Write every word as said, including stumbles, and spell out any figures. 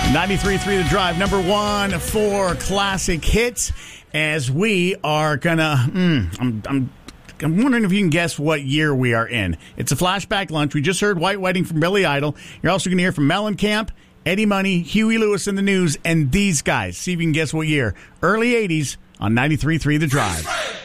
ninety-three point three The Drive, number one for classic hits. As we are gonna, mm, I'm, I'm, I'm wondering if you can guess what year we are in. It's a flashback lunch. We just heard White Wedding from Billy Idol. You're also gonna hear from Mellencamp, Eddie Money, Huey Lewis in the News, and these guys. See if you can guess what year. Early eighties on ninety-three point three The Drive.